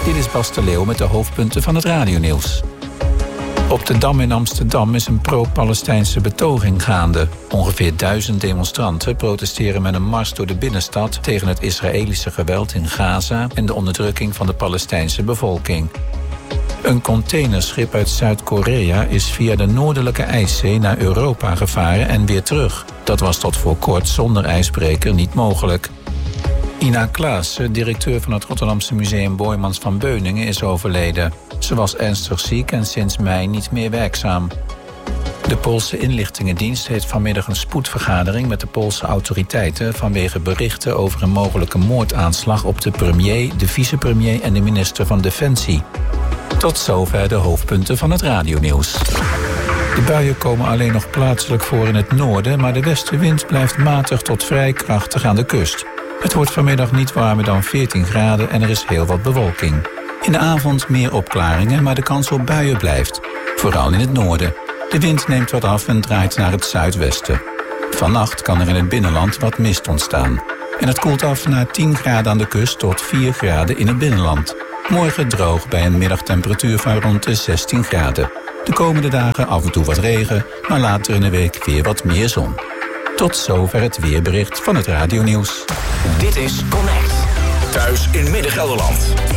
Dit is Bas de Leeuw met de hoofdpunten van het radionieuws. Op de Dam in Amsterdam is een pro-Palestijnse betoging gaande. Ongeveer 1000 demonstranten protesteren met een mars door de binnenstad tegen het Israëlische geweld in Gaza en de onderdrukking van de Palestijnse bevolking. Een containerschip uit Zuid-Korea is via de noordelijke IJszee naar Europa gevaren en weer terug. Dat was tot voor kort zonder ijsbreker niet mogelijk. Ina Klaassen, directeur van het Rotterdamse museum Boijmans van Beuningen, is overleden. Ze was ernstig ziek en sinds mei niet meer werkzaam. De Poolse inlichtingendienst heeft vanmiddag een spoedvergadering met de Poolse autoriteiten vanwege berichten over een mogelijke moordaanslag op de premier, de vicepremier en de minister van Defensie. Tot zover de hoofdpunten van het radionieuws. De buien komen alleen nog plaatselijk voor in het noorden, maar de westenwind blijft matig tot vrij krachtig aan de kust. Het wordt vanmiddag niet warmer dan 14 graden en er is heel wat bewolking. In de avond meer opklaringen, maar de kans op buien blijft. Vooral in het noorden. De wind neemt wat af en draait naar het zuidwesten. Vannacht kan er in het binnenland wat mist ontstaan. En het koelt af naar 10 graden aan de kust tot 4 graden in het binnenland. Morgen droog bij een middagtemperatuur van rond de 16 graden. De komende dagen af en toe wat regen, maar later in de week weer wat meer zon. Tot zover het weerbericht van het radionieuws. Dit is Connect. Thuis in Midden-Gelderland.